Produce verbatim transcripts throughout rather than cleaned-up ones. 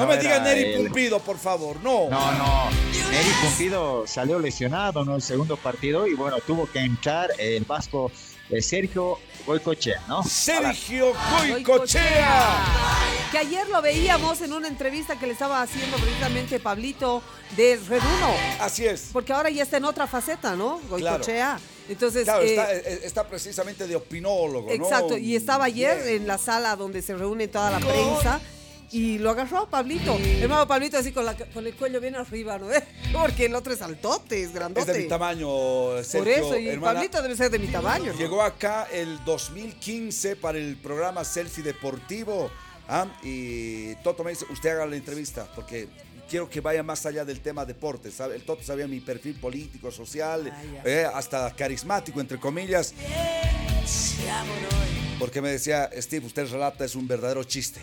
No me diga Neri el... Pumpido, por favor, no. No, no. Neri Pumpido salió lesionado, ¿no? El segundo partido y bueno, tuvo que entrar el vasco eh, Sergio Goicoechea, ¿no? Sergio Goicoechea. Que ayer lo veíamos en una entrevista que le estaba haciendo precisamente Pablito de Red Uno. Así es. Porque ahora ya está en otra faceta, ¿no? Goicoechea. Claro. Entonces, claro, eh, está, está precisamente de opinólogo, ¿no? Exacto, y estaba ayer Bien. en la sala donde se reúne toda la prensa y lo agarró Pablito. Hermano Pablito así con, la, con el cuello bien arriba, ¿no? Porque el otro es altote, es grandote. Es de mi tamaño, Sergio. Por eso, y hermana, Pablito debe ser de mi tamaño, ¿no? Llegó acá el dos mil quince para el programa Selfie Deportivo. ¿ah? Y Toto me dice, usted haga la entrevista, porque quiero que vaya más allá del tema deporte, ¿sabe? El Toto sabía mi perfil político, social, ah, eh, hasta carismático, entre comillas. Porque me decía, Steve, usted relata, es un verdadero chiste.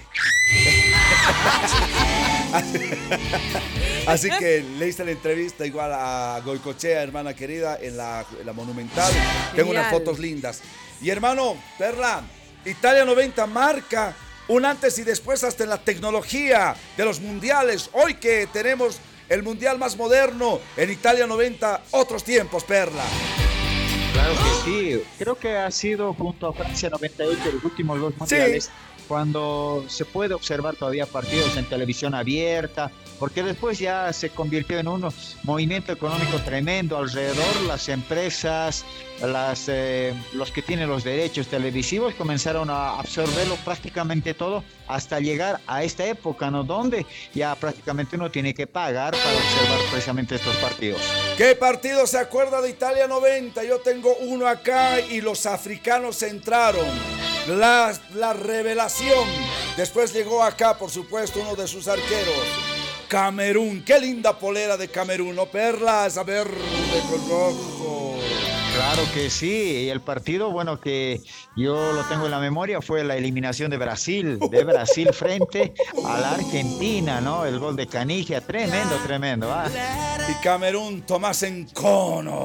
Así que le hice la entrevista igual a Goicoechea, hermana querida, en la, en la Monumental. Genial. Tengo unas fotos lindas. Y hermano, Perla, Italia noventa marca un antes y después hasta en la tecnología de los mundiales. Hoy que tenemos el mundial más moderno en Italia noventa, otros tiempos, Perla. Claro que sí, creo que ha sido junto a Francia noventa y ocho los últimos dos mundiales, sí, cuando se puede observar todavía partidos en televisión abierta, porque después ya se convirtió en un movimiento económico tremendo alrededor. Las empresas, las, eh, los que tienen los derechos televisivos comenzaron a absorberlo prácticamente todo hasta llegar a esta época, ¿no? Donde ya prácticamente uno tiene que pagar para observar precisamente estos partidos. ¿Qué partido se acuerda de Italia noventa? Yo tengo uno acá y los africanos entraron. La, la revelación. Después llegó acá, por supuesto, uno de sus arqueros. Camerún. Qué linda polera de Camerún, ¿no, Perla? Esa verde con rojo. Claro que sí, y el partido, bueno, que yo lo tengo en la memoria, fue la eliminación de Brasil, de Brasil frente a la Argentina, ¿no? El gol de Canigia, tremendo, tremendo. ¿ah? Y Camerún, Tomás Encono,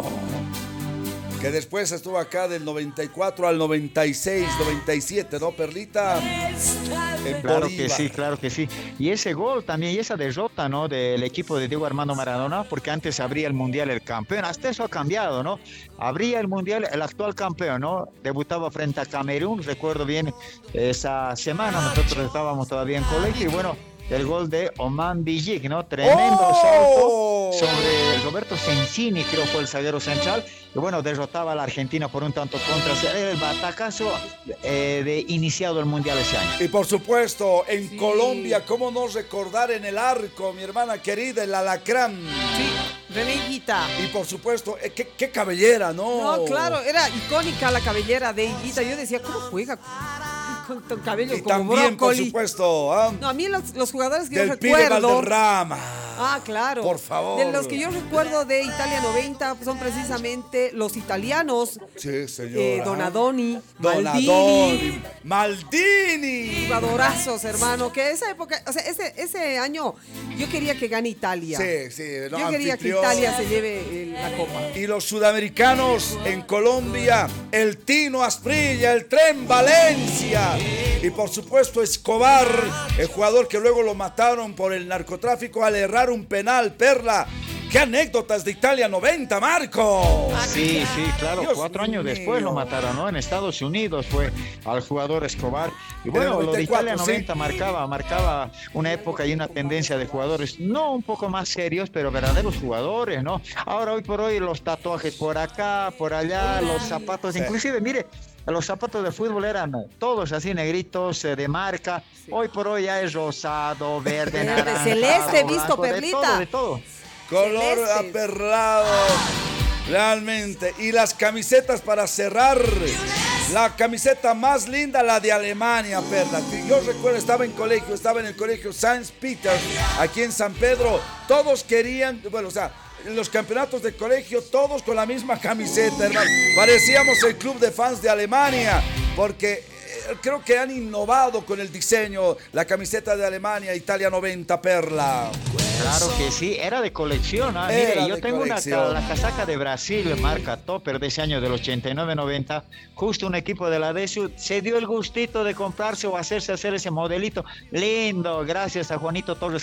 que después estuvo acá del noventa y cuatro al noventa y seis, noventa y siete, ¿no, Perlita? En claro Bolívar. Que sí, claro que sí. Y ese gol también, y esa derrota, ¿no? Del equipo de Diego Armando Maradona, porque antes abría el Mundial el campeón. Hasta eso ha cambiado, ¿no? Abría el Mundial el actual campeón, ¿no? Debutaba frente a Camerún, recuerdo bien esa semana, nosotros estábamos todavía en colegio, y bueno, el gol de Oman Bijik, ¿no? Tremendo ¡Oh! salto sobre Roberto Sensini, creo fue el zaguero central, y bueno, derrotaba a la Argentina por un tanto contra. Era el batacazo eh, de iniciado el Mundial ese año. Y por supuesto, en sí. Colombia, ¿cómo no recordar en el arco, mi hermana querida, el alacrán? Sí, René Higuita. Y por supuesto, eh, qué, qué cabellera, ¿no? No, claro, era icónica la cabellera de Higuita. Yo decía, ¿cómo juega con, con cabello y como también, brócoli? por supuesto, ¿ah? No, a mí los, los jugadores que del yo pibe recuerdo... Valderrama. Ah, claro. Por favor. De los que yo recuerdo de Italia noventa son precisamente los italianos. Sí, señor. Eh, Donadoni, Donadoni, Maldini. Maldini. Jugadorazos, hermano. Que esa época, o sea, ese, ese año yo quería que gane Italia. Sí, sí. No, yo quería que Italia se lleve el, la copa. Y los sudamericanos en Colombia, el Tino Asprilla, el Tren Valencia. Y por supuesto Escobar, el jugador que luego lo mataron por el narcotráfico al errar un penal, Perla. ¡Qué anécdotas de Italia noventa, Marco! Sí, sí, claro, Dios cuatro años mío. después lo mataron, ¿no? En Estados Unidos fue al jugador Escobar. Y bueno, En el lo de Italia noventa y cuatro, noventa sí. marcaba, marcaba una época y una tendencia de jugadores, no un poco más serios, pero verdaderos jugadores, ¿no? Ahora, hoy por hoy, los tatuajes por acá, por allá, los zapatos, Sí. inclusive, mire, los zapatos de fútbol eran todos así negritos, eh, de marca. Sí. Hoy por hoy ya es rosado, verde, naranja, celeste, visto, blanco, Perlita. De todo, de todo. Color Celestes. aperlado, realmente. Y las camisetas para cerrar. La camiseta más linda, la de Alemania, Perla. Yo recuerdo, estaba en colegio, estaba en el colegio Saint Peter, aquí en San Pedro. Todos querían, bueno, o sea, en los campeonatos de colegio, todos con la misma camiseta, hermano. Parecíamos el club de fans de Alemania, porque eh, creo que han innovado con el diseño. La camiseta de Alemania, Italia noventa, Perla. Claro que sí, era de colección. ¿ah? Mire, Era yo de tengo una, colección. la casaca de Brasil, marca Topper, de ese año del ochenta y nueve noventa. Justo un equipo de la D S U se dio el gustito de comprarse o hacerse hacer ese modelito. Lindo, gracias a Juanito Torres